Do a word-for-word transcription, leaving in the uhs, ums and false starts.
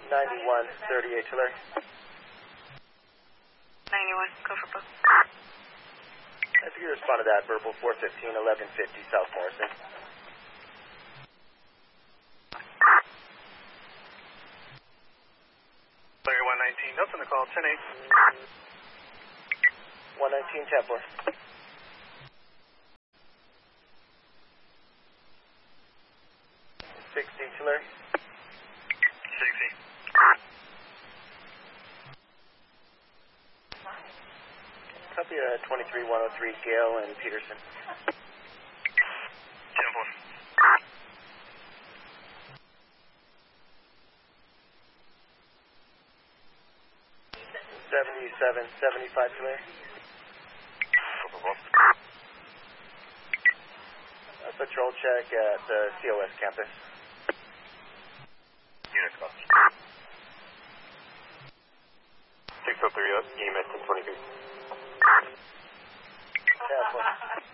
ninety-one thirty-eight, Tulare. ninety-one, go for book. I think you respond to that, verbal four fifteen, eleven fifty, South Morrison. Tulare one nineteen, notes on the call, ten eight. one nineteen, Templar. sixty, Tulare. sixty. Copy uh, twenty-three one oh three, Gale and Peterson. ten four. seventy-seven seventy-five, Tulare. A patrol check at the C O S campus. Unit call. six oh three, E M S ten twenty-two. Ten four.